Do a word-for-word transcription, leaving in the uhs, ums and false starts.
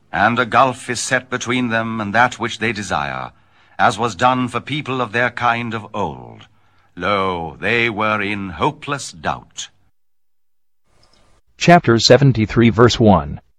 And a gulf is set between them and that which they desire, as was done for people of their kind of old. Lo, they were in hopeless doubt. Chapter seventy-three, verse one.